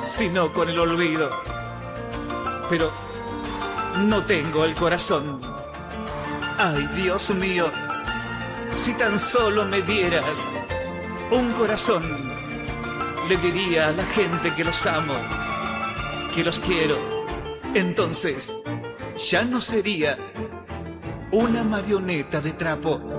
sino con el olvido. Pero no tengo el corazón. Ay, Dios mío, si tan solo me dieras un corazón, le diría a la gente que los amo, que los quiero. Entonces ya no sería una marioneta de trapo.